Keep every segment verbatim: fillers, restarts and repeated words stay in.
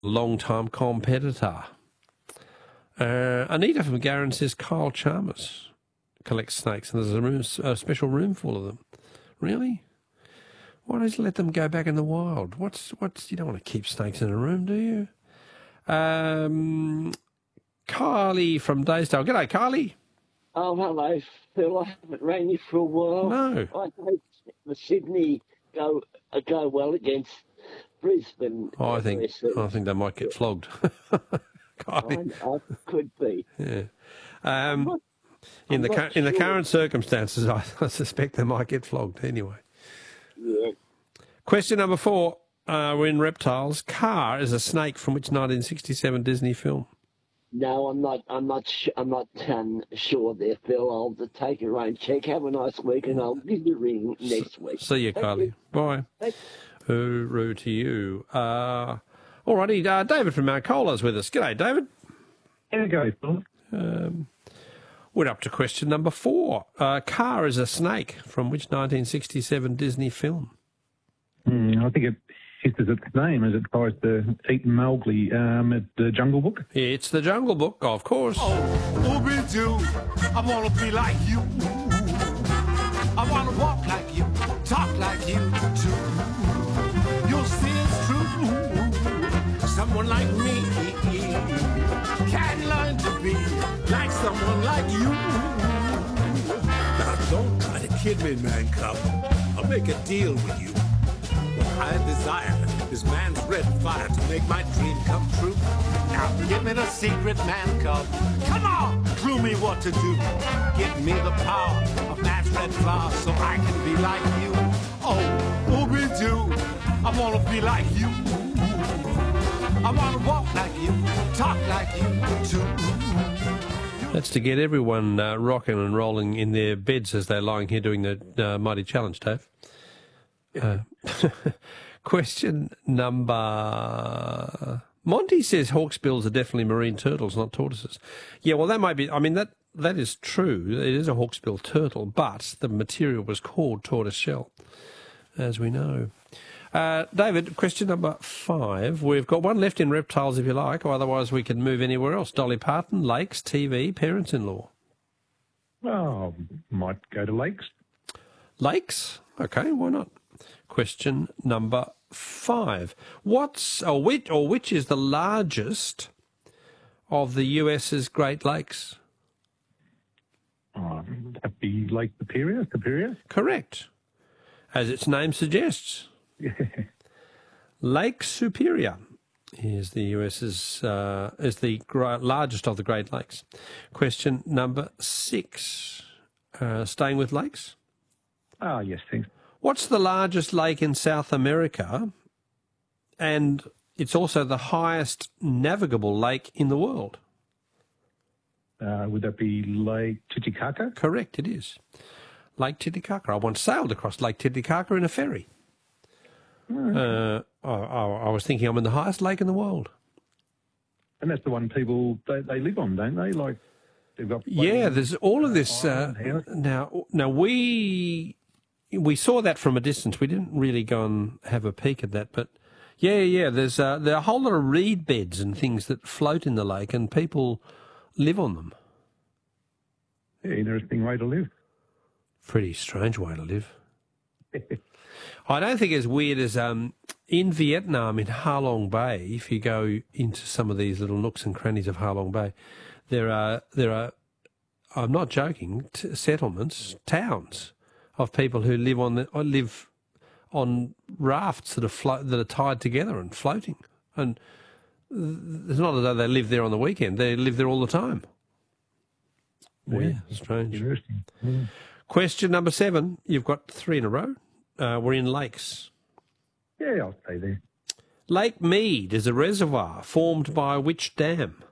long-time competitor. Uh, Anita from Garran says Kyle Chalmers collects snakes and there's a, room, a special room full of them. Really? Why don't you let them go back in the wild? What's what's you don't want to keep snakes in a room, do you? Um, Kylie from Daysdale. G'day, Kylie. Oh, hello, Phil. I haven't rang you for a while. No. I hope the Sydney go uh, go well against Brisbane. Oh, I think I think they might get flogged. Kylie. I, I could be. Yeah. Um, not, in the not in the sure. current circumstances, I, I suspect they might get flogged anyway. Yeah. Question number four. Uh, we're in reptiles. Car is a snake from which nineteen sixty-seven Disney film? No, I'm not. I'm not. Sh- I'm not um, sure there, Phil. I'll just take your own check. Have a nice week, and I'll give you a ring next week. See you, Thank Kylie. you. Bye. Thank Hooroo to you. Uh, all righty, uh, David from Mount Cola's with us. G'day, David. There you go, Phil. Um, we're up to question number four. Uh, Car is a snake from which nineteen sixty-seven Disney film? Mm, I think it hisses its name as it tries to eat Mowgli um, at the Jungle Book. It's the Jungle Book, of course. Oh, Ooby-Doo, I want to be like you. I want to walk like you, talk like you too. You'll see it's true. Someone like me can learn to be like someone like you. Now don't try to kid me, man cub. I'll make a deal with you. What I desire is man's red fire to make my dream come true. Now give me the secret, man cub. Come on, clue me what to do. Give me the power of man's red flower so I can be like you. Oh, Ooby-Doo, I want to be like you. I want to walk like you, talk like you too. That's to get everyone uh, rocking and rolling in their beds as they're lying here doing the uh, Mighty Challenge, Dave. Uh, question number... Monty says hawksbills are definitely marine turtles, not tortoises. Yeah, well, that might be... I mean, that that is true. It is a hawksbill turtle, but the material was called tortoise shell, as we know. Uh, David, question number five. We've got one left in reptiles, if you like, or otherwise we can move anywhere else. Dolly Parton, lakes, T V, parents-in-law. Oh, might go to lakes. Lakes? Okay, why not? Question number five. What's or which or which is the largest of the US's Great Lakes? Oh, that'd be Lake Superior. Superior. Correct, as its name suggests. Lake Superior is the US's uh, is the gra- largest of the Great Lakes. Question number six. Uh, staying with lakes. Ah, yes, thanks. What's the largest lake in South America? And it's also the highest navigable lake in the world. Uh, would that be Lake Titicaca? Correct, it is. Lake Titicaca. I once sailed across Lake Titicaca in a ferry. Oh, Uh, I, I, I was thinking I'm in the highest lake in the world. and that's the one people, they, they live on, don't they? Like, they've got... Yeah, there's all of this. Uh, Island house. now, now we we saw that from a distance. We didn't really go and have a peek at that, but yeah, yeah. There's uh, there are a whole lot of reed beds and things that float in the lake, and people live on them. Yeah, interesting way to live. Pretty strange way to live. I don't think as weird as um, in Vietnam, in Ha Long Bay. If you go into some of these little nooks and crannies of Ha Long Bay, there are there are. I'm not joking. T- settlements, towns of people who live on the or live on rafts that are flo- that are tied together and floating. And it's not as though they live there on the weekend. They live there all the time. Weird, Yeah, strange. interesting. Yeah. Question number seven. You've got three in a row. Uh, we're in lakes. Yeah, I'll stay there. Lake Mead is a reservoir formed by which dam?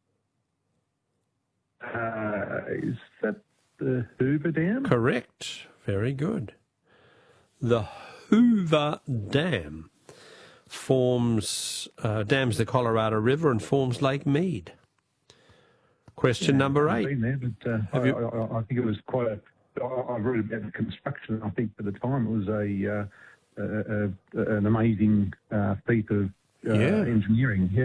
Uh, is that the Hoover Dam? Correct. Very good. The Hoover Dam forms, uh, dams the Colorado River and forms Lake Mead. Question number I've eight. been there, but uh, Have I, you- I, I think it was quite a... I- I've read about the construction. I think for the time it was a, uh, a, a, a an amazing uh, feat of uh, Yeah. engineering. Yeah.